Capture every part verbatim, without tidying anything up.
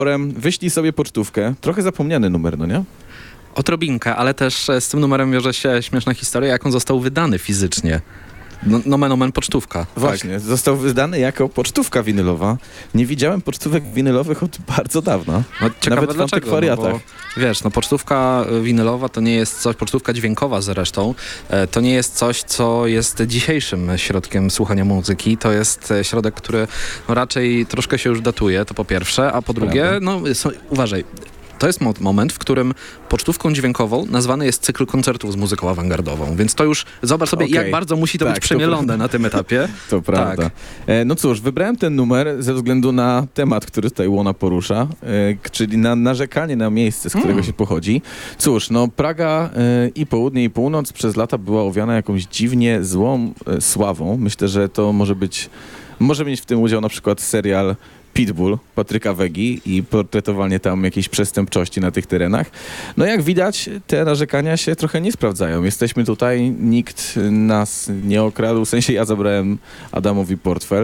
utworem Wyślij sobie pocztówkę. Trochę zapomniany numer, no nie? Odrobinkę, ale też z tym numerem wiąże się śmieszna historia, jak on został wydany fizycznie. No, nomen omen pocztówka. Właśnie, tak. Został wydany jako pocztówka winylowa. Nie widziałem pocztówek winylowych od bardzo dawna. No, ciekawe Nawet w dlaczego, antykwariatach. no bo, wiesz, no pocztówka winylowa to nie jest coś, pocztówka dźwiękowa zresztą, e, to nie jest coś, co jest dzisiejszym środkiem słuchania muzyki. To jest e, środek, który no, raczej troszkę się już datuje, to po pierwsze, a po drugie, Prawda. no są, uważaj, to jest mo- moment, w którym pocztówką dźwiękową nazwany jest cykl koncertów z muzyką awangardową, więc to już zobacz sobie, Okay. jak bardzo musi to Tak, być to przemielone prawda. na tym etapie. To prawda. Tak. E, no cóż, wybrałem ten numer ze względu na temat, który tutaj Łona porusza, e, k- czyli na narzekanie na miejsce, z którego Mm. się pochodzi. Cóż, no Praga e, i południe i północ przez lata była owiana jakąś dziwnie złą e, sławą. Myślę, że to może być, może mieć w tym udział na przykład serial Pitbull Patryka Wegi i portretowanie tam jakiejś przestępczości na tych terenach. No jak widać, te narzekania się trochę nie sprawdzają. Jesteśmy tutaj, nikt nas nie okradł, w sensie ja zabrałem Adamowi portfel,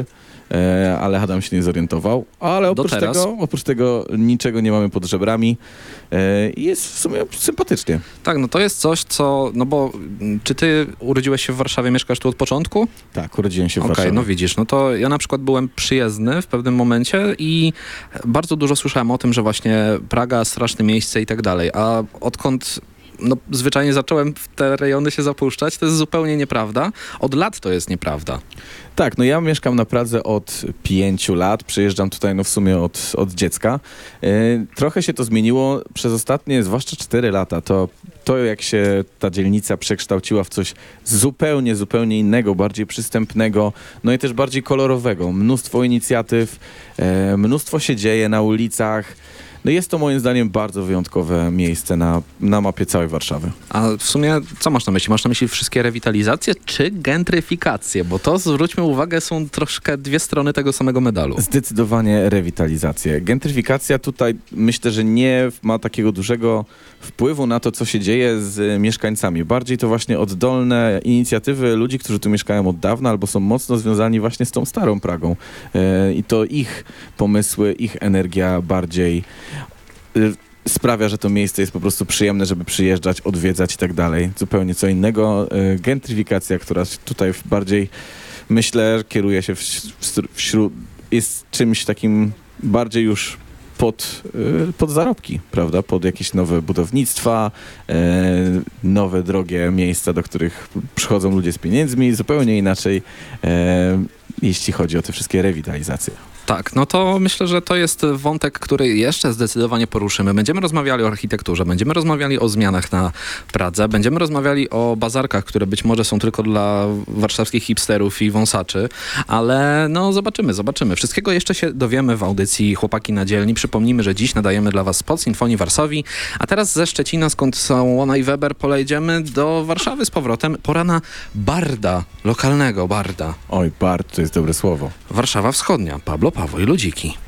e, ale Adam się nie zorientował. Ale oprócz Do teraz. tego, oprócz tego niczego nie mamy pod żebrami e, i jest w sumie sympatycznie. Tak, no to jest coś, co, no bo mm, czy ty urodziłeś się w Warszawie, mieszkasz tu od początku? Tak, urodziłem się w Okej, Warszawie. no widzisz, no to ja na przykład byłem przyjezdny w pewnym momencie i bardzo dużo słyszałem o tym, że właśnie Praga, straszne miejsce i tak dalej, a odkąd no, zwyczajnie zacząłem w te rejony się zapuszczać, to jest zupełnie nieprawda. Od lat to jest nieprawda. Tak, no ja mieszkam na Pradze od pięciu lat, przyjeżdżam tutaj no w sumie od, od dziecka. Yy, trochę się to zmieniło przez ostatnie, zwłaszcza cztery lata. To, to jak się ta dzielnica przekształciła w coś zupełnie, zupełnie innego, bardziej przystępnego, no i też bardziej kolorowego. Mnóstwo inicjatyw, yy, mnóstwo się dzieje na ulicach. No jest to moim zdaniem bardzo wyjątkowe miejsce na, na mapie całej Warszawy. A w sumie co masz na myśli? Masz na myśli wszystkie rewitalizacje czy gentryfikacje? Bo to, zwróćmy uwagę, są troszkę dwie strony tego samego medalu. Zdecydowanie rewitalizację. Gentryfikacja tutaj myślę, że nie ma takiego dużego wpływu na to, co się dzieje z mieszkańcami. Bardziej to właśnie oddolne inicjatywy ludzi, którzy tu mieszkają od dawna albo są mocno związani właśnie z tą starą Pragą. Yy, I to ich pomysły, ich energia bardziej yy, sprawia, że to miejsce jest po prostu przyjemne, żeby przyjeżdżać, odwiedzać i tak dalej. Zupełnie co innego. Yy, gentryfikacja, która tutaj bardziej, myślę, kieruje się w, w, wśród, jest czymś takim bardziej już pod, y, pod zarobki, prawda? Pod jakieś nowe budownictwa, y, nowe, drogie miejsca, do których przychodzą ludzie z pieniędzmi, zupełnie inaczej, y, jeśli chodzi o te wszystkie rewitalizacje. Tak, no to myślę, że to jest wątek, który jeszcze zdecydowanie poruszymy. Będziemy rozmawiali o architekturze, będziemy rozmawiali o zmianach na Pradze, będziemy rozmawiali o bazarkach, które być może są tylko dla warszawskich hipsterów i wąsaczy, ale no zobaczymy, zobaczymy. Wszystkiego jeszcze się dowiemy w audycji Chłopaki na dzielni. Przypomnijmy, że dziś nadajemy dla was spod Sinfonii Warszawi, a teraz ze Szczecina, skąd są Łona i Weber, polejdziemy do Warszawy z powrotem. Pora na barda, lokalnego barda. Oj, Bart, to jest dobre słowo. Warszawa Wschodnia, Pablo, Paweł i Ludziki.